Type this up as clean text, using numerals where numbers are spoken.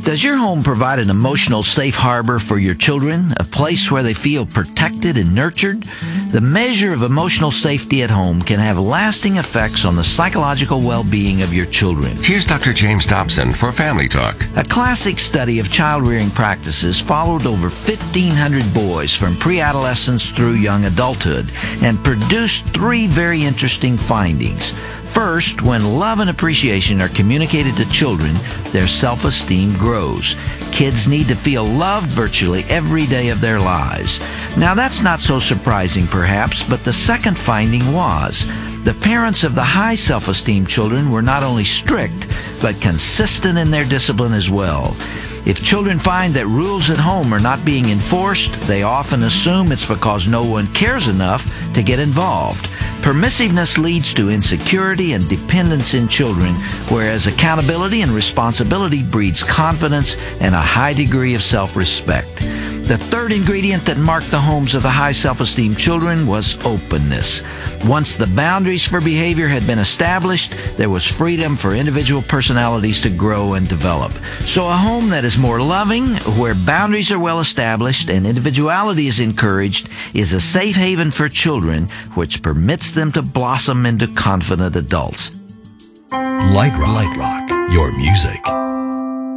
Does your home provide an emotional safe harbor for your children, a place where they feel protected and nurtured? The measure of emotional safety at home can have lasting effects on the psychological well-being of your children. Here's Dr. James Dobson for Family Talk. A classic study of child-rearing practices followed over 1,500 boys from pre-adolescence through young adulthood and produced 3 very interesting findings. First, when love and appreciation are communicated to children, their self-esteem grows. Kids need to feel loved virtually every day of their lives. Now, that's not so surprising, perhaps, but the second finding was the parents of the high self-esteem children were not only strict, but consistent in their discipline as well. If children find that rules at home are not being enforced, they often assume it's because no one cares enough to get involved. Permissiveness leads to insecurity and dependence in children, whereas accountability and responsibility breeds confidence and a high degree of self-respect. The third ingredient that marked the homes of the high self-esteem children was openness. Once the boundaries for behavior had been established, there was freedom for individual personalities to grow and develop. So a home that is more loving, where boundaries are well established and individuality is encouraged, is a safe haven for children, which permits them to blossom into confident adults. Light Rock, your music.